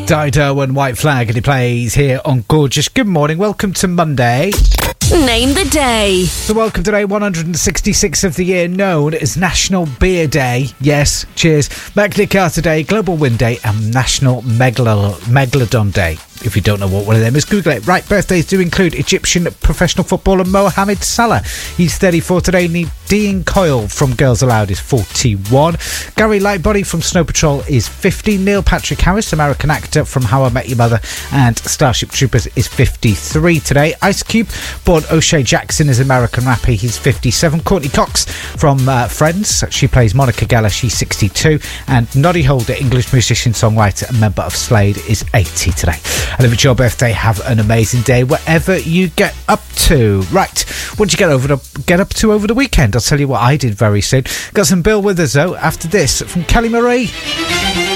Dido and White Flag, and he plays here on Gorgeous. Good morning, welcome to Monday. Name the day. So welcome to day 166 of the year, known as National Beer Day. Yes, cheers. Magna Carta Day, Global Wind Day, and National Megalodon Day. If you don't know what one of them is, Google it. Right, birthdays do include Egyptian professional footballer Mohamed Salah. He's 34 today. Dean Coyle from Girls Aloud is 41. Gary Lightbody from Snow Patrol is 50. Neil Patrick Harris, American actor from How I Met Your Mother and Starship Troopers, is 53 today. Ice Cube, born O'Shea Jackson, is American rapper. He's 57. Courtney Cox from Friends, she plays Monica Geller. She's 62. And Noddy Holder, English musician, songwriter, and member of Slade, is 80 today. And if it's your birthday, have an amazing day wherever you get up to. Right, what did you get up to over the weekend? I'll tell you what I did very soon. Got some Bill Withers though after this from Kelly Marie.